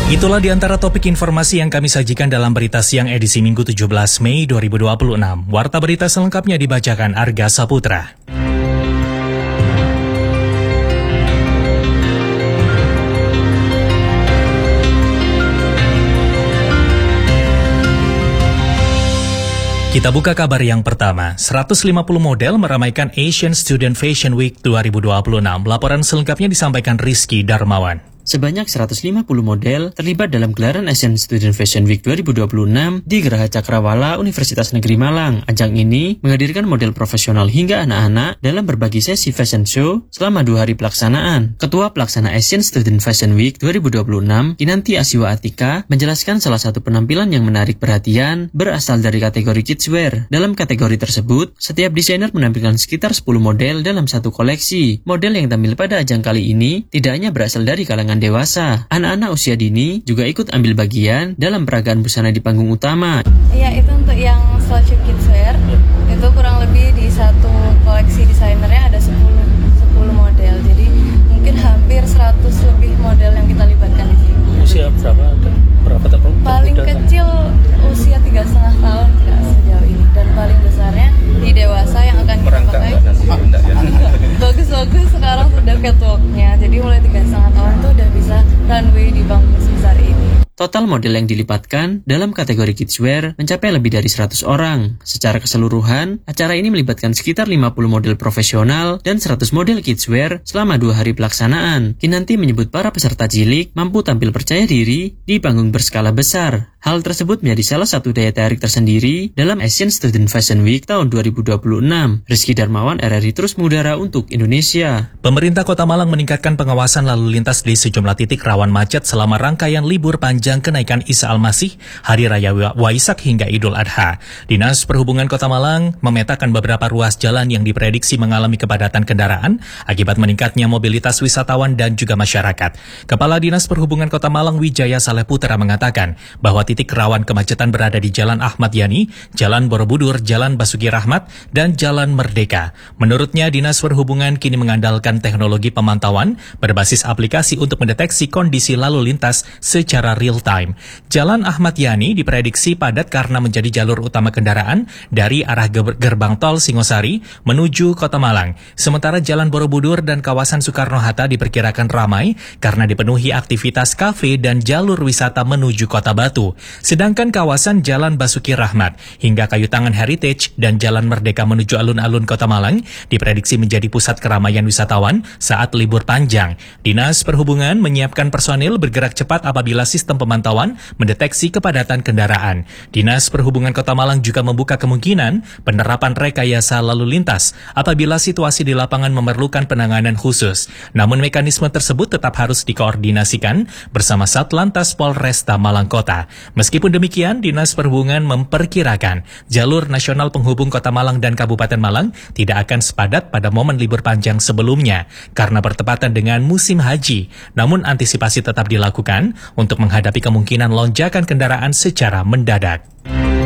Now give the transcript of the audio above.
Itulah di antara topik informasi yang kami sajikan dalam Berita Siang edisi Minggu 17 Mei 2026. Warta berita selengkapnya dibacakan Arga Saputra. Kita buka kabar yang pertama, 150 model meramaikan Asian Student Fashion Week 2026. Laporan selengkapnya disampaikan Rizky Darmawan. Sebanyak 150 model terlibat dalam gelaran Asian Student Fashion Week 2026 di Geraha Cakrawala Universitas Negeri Malang. Ajang ini menghadirkan model profesional hingga anak-anak dalam berbagai sesi fashion show selama 2 hari pelaksanaan. Ketua Pelaksana Asian Student Fashion Week 2026, Kinanti Asiwa Atika, menjelaskan salah satu penampilan yang menarik perhatian berasal dari kategori kidswear. Dalam kategori tersebut, setiap desainer menampilkan sekitar 10 model dalam satu koleksi. Model yang tampil pada ajang kali ini tidak hanya berasal dari kalangan dewasa, anak-anak usia dini juga ikut ambil bagian dalam peragaan busana di panggung utama. Iya, itu untuk yang flagship kidswear, itu kurang lebih di satu koleksi desainernya ada 10 model, jadi mungkin hampir 100 lebih model yang kita libatkan di sini. Usia berapa paling kecil usia 3,5 tahun sejauh ini, dan paling besarnya di dewasa yang akan kita pakai. Bagus-bagus sekarang sudah catwalknya, jadi mulai 3,5 tahun tuh udah bisa runway di panggung sebesar ini. Total model yang dilipatkan dalam kategori kidswear mencapai lebih dari 100 orang. Secara keseluruhan, acara ini melibatkan sekitar 50 model profesional dan 100 model kidswear selama 2 hari pelaksanaan. Kinanti menyebut para peserta cilik mampu tampil percaya diri di panggung berskala besar. Hal tersebut menjadi salah satu daya tarik tersendiri dalam Asian Student Fashion Week tahun 2026. Rizky Darmawan, RRI Terus Mengudara untuk Indonesia. Pemerintah Kota Malang meningkatkan pengawasan lalu lintas di sejumlah titik rawan macet selama rangkaian libur panjang kenaikan Isa Al-Masih, Hari Raya Waisak hingga Idul Adha. Dinas Perhubungan Kota Malang memetakan beberapa ruas jalan yang diprediksi mengalami kepadatan kendaraan akibat meningkatnya mobilitas wisatawan dan juga masyarakat. Kepala Dinas Perhubungan Kota Malang Wijaya Saleh Putra mengatakan bahwa titik rawan kemacetan berada di Jalan Ahmad Yani, Jalan Borobudur, Jalan Basuki Rahmat, dan Jalan Merdeka. Menurutnya, Dinas Perhubungan kini mengandalkan teknologi pemantauan berbasis aplikasi untuk mendeteksi kondisi lalu lintas secara real-time. Jalan Ahmad Yani diprediksi padat karena menjadi jalur utama kendaraan dari arah gerbang tol Singosari menuju Kota Malang. Sementara Jalan Borobudur dan kawasan Soekarno-Hatta diperkirakan ramai karena dipenuhi aktivitas kafe dan jalur wisata menuju Kota Batu. Sedangkan kawasan Jalan Basuki Rahmat hingga Kayu Tangan Heritage dan Jalan Merdeka menuju alun-alun Kota Malang diprediksi menjadi pusat keramaian wisatawan saat libur panjang. Dinas Perhubungan menyiapkan personil bergerak cepat apabila sistem pemantauan mendeteksi kepadatan kendaraan. Dinas Perhubungan Kota Malang juga membuka kemungkinan penerapan rekayasa lalu lintas apabila situasi di lapangan memerlukan penanganan khusus. Namun mekanisme tersebut tetap harus dikoordinasikan bersama Satlantas Polresta Malang Kota. Meskipun demikian, Dinas Perhubungan memperkirakan jalur nasional penghubung Kota Malang dan Kabupaten Malang tidak akan sepadat pada momen libur panjang sebelumnya karena bertepatan dengan musim haji. Namun antisipasi tetap dilakukan untuk menghadapi kemungkinan lonjakan kendaraan secara mendadak.